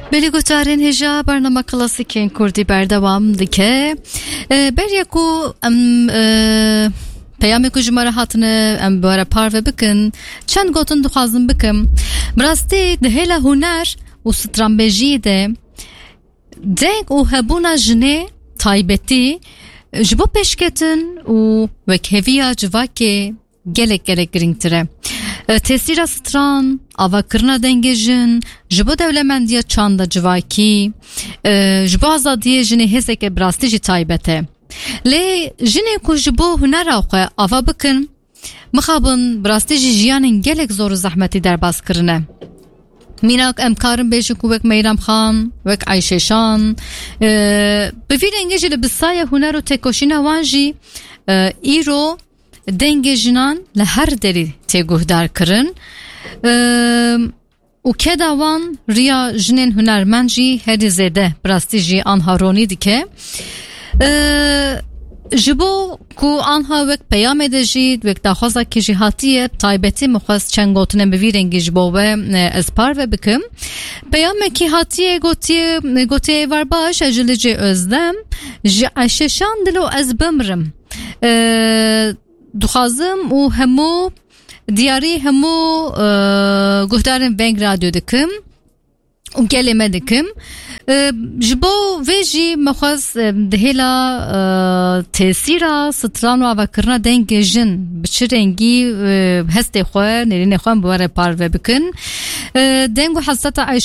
بلی گوتارین هجا برنامه کلاسیکین کردی بردوام دیگه بریکو پیامی که جمعه هاتنه ام باره پارو بکن چند گوتن دخوازم بکم براستی دهیل هنر و سترانبیجی ده دنگ و هبونا جنه تایبتی جبو پیشکتن و وکهویا جواکه gelek gringtire. Tesira stran, ava kırna dengejin, jibo devlemendiya çanda civaki, jibo azadiye jine hezeke brastici taybete. Le jine ku jibo hunera xwe ava bikin, mixabın brastici jiyanin gelek zoru zahmeti derbas kirine. Minak emkarın beşi ku vek Meyram Khan, vek Ayşe Şan, bevir engejili bisaya huneru tekoşina vanji, iro denge jinan le her deri teguhdar kırın u kedavan riya jinin hunermenci herizede prastiji anharoni dike jibo ku anha vek peyam edejid vek daxwaza ki jihatiye taybeti muxas çengotune bevirengi jibo ve espar ve bikim peyam ki hatiye gotiye var baş ajilici özlem ji aşeşan dilo ez bimrim دخوازم و همو دیاری همو گفتارم بنگ رادیو دکم و کلمه دکم جبو ویجی مخواز دهلا تأثیرا ستران و آوکرنا دنگ جن بچه رنگی هسته خواه نرین خواه بواره پار و بکن دنگ و حسطة